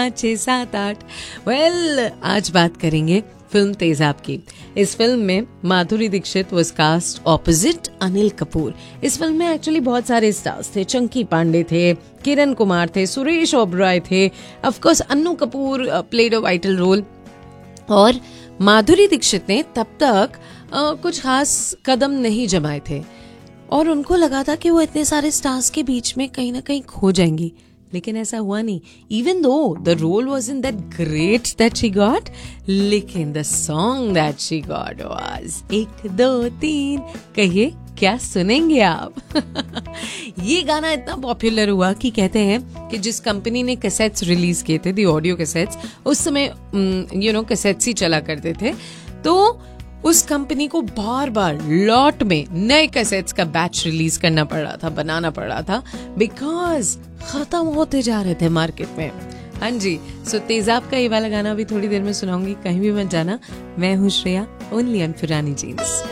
6 7 8। Well, आज बात करेंगे फिल्म तेजाब की। इस फिल्म में Madhuri Dixit was cast opposite Anil Kapoor. इस फिल्म में एक्चुअली बहुत सारे स्टार्स थे। चंकी पांडे थे, किरण कुमार थे, सुरेश ओबरॉय थे, of course Annu Kapoor played a vital role. और माधुरी दीक्षित ने तब तक कुछ खास कदम नहीं जमाए थे और उनको लगा था कि वो इतने सारे स्टार्स के बीच में कहीं ना कहीं खो जाएंगी, लेकिन ऐसा हुआ नहीं। Even though the role was in that great that she got, लेकिन the song that she got was 1 2 3। कहिए क्या सुनेंगे आप? ये गाना इतना पॉपुलर हुआ कि कहते हैं कि जिस कंपनी ने कैसेट्स रिलीज किए थे, दी ऑडियो कैसेट्स, उस समय कैसेट्स ही चला करते थे, तो उस कंपनी को बार बार लॉट में नए कैसेट्स का बैच रिलीज करना पड़ रहा था, बनाना पड़ रहा था, बिकॉज खत्म होते जा रहे थे मार्केट में। हाँ जी, सो तेजाब का ये वाला गाना भी थोड़ी देर में सुनाऊंगी, कहीं भी मत जाना। मैं हूँ श्रेया, ओनली ऑन पुरानी जीन्स।